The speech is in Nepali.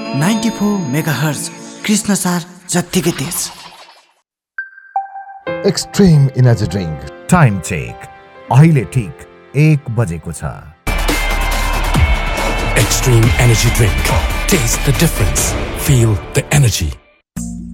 94 मेगाहर्ज कृष्ण सार जत्तिकै तेज। Extreme energy drink time check अहिले ठीक 1 बजेको छ। Extreme energy drink. Taste the difference. Feel the energy.